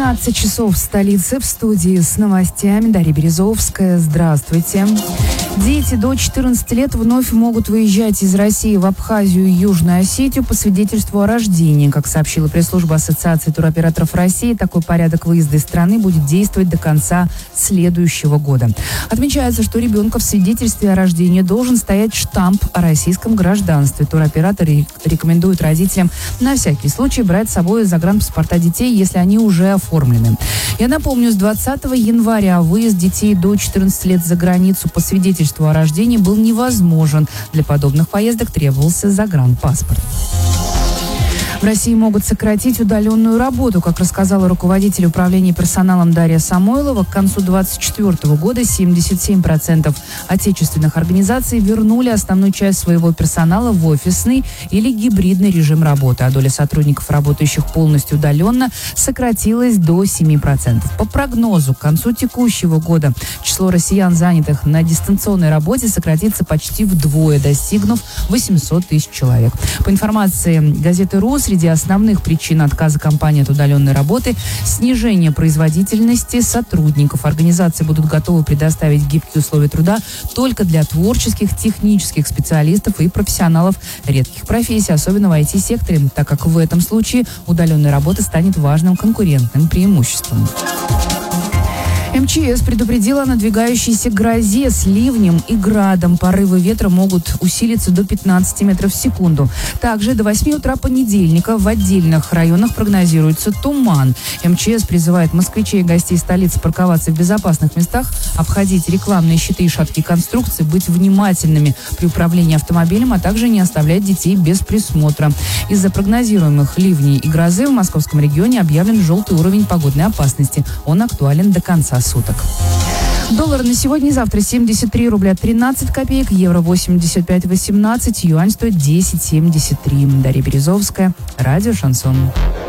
15 часов в столице. В студии с новостями Дарья Березовская. Здравствуйте. Дети до 14 лет вновь могут выезжать из России в Абхазию и Южную Осетию по свидетельству о рождении. Как сообщила пресс-служба Ассоциации туроператоров России, такой порядок выезда из страны будет действовать до конца следующего года. Отмечается, что ребенка в свидетельстве о рождении должен стоять штамп о российском гражданстве. Туроператоры рекомендуют родителям на всякий случай брать с собой загранпаспорта детей, если они уже оформлены. Я напомню, с 20 января выезд детей до 14 лет за границу по свидетельству о рождении был невозможен. Для подобных поездок требовался загранпаспорт. В России могут сократить удаленную работу. Как рассказала руководитель управления персоналом Дарья Самойлова, к концу 2024 года 77% отечественных организаций вернули основную часть своего персонала в офисный или гибридный режим работы, а доля сотрудников, работающих полностью удаленно, сократилась до 7%. По прогнозу, к концу текущего года число россиян, занятых на дистанционной работе, сократится почти вдвое, достигнув 800 тысяч человек. По информации газеты «РУ», среди основных причин отказа компании от удаленной работы – снижение производительности сотрудников. Организации будут готовы предоставить гибкие условия труда только для творческих, технических специалистов и профессионалов редких профессий, особенно в IT-секторе, так как в этом случае удаленная работа станет важным конкурентным преимуществом. МЧС предупредила о надвигающейся грозе с ливнем и градом. Порывы ветра могут усилиться до 15 метров в секунду. Также до 8 утра понедельника в отдельных районах прогнозируется туман. МЧС призывает москвичей и гостей столицы парковаться в безопасных местах, обходить рекламные щиты и шаткие конструкции, быть внимательными при управлении автомобилем, а также не оставлять детей без присмотра. Из-за прогнозируемых ливней и грозы в московском регионе объявлен желтый уровень погодной опасности. Он актуален до конца суток. Доллар на сегодня и завтра 73 рубля 13 копеек, евро 85,18, юань стоит 10,73. Дарья Березовская, радио «Шансон».